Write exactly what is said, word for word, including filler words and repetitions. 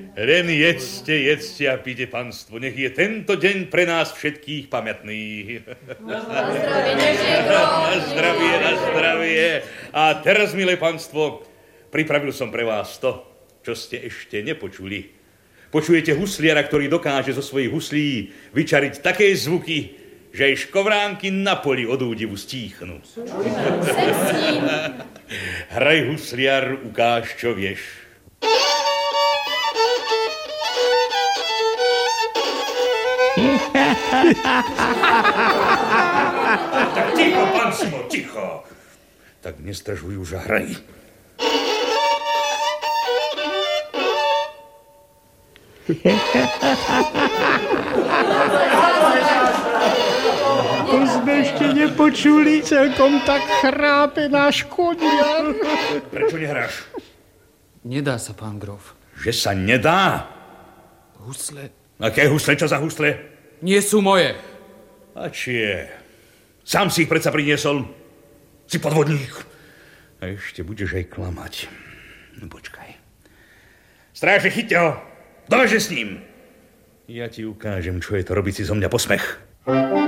Len jedzte, jedzte a píte, panstvo. Nech je tento deň pre nás všetkých pamätný. Na zdravie, na zdravie, na zdravie. A teraz, milé panstvo, pripravil som pre vás to, čo ste ešte nepočuli. Počujete husliara, ktorý dokáže zo svojich huslí vyčariť také zvuky, že aj škovránky na poli od údivu stíchnu. Sem s ním. Hraj, husliar, ukáž, čo vieš. Tak ticho, panstvo, ticho. Tak nestržuj už a hraj. To sme ešte nepočuli, celkom tak chrápe náš koniar. Prečo nehráš? Nedá sa, pán grof. Že sa nedá? Husle? Aké husle? Čo za husle? Nie sú moje. A čie? Sám si ich predsa priniesol. Si podvodník. A ešte budeš aj klamať. No počkaj. Stráže, chyťte ho. Doveže s ním. Ja ti ukážem, čo je to robiť si zo mňa posmech.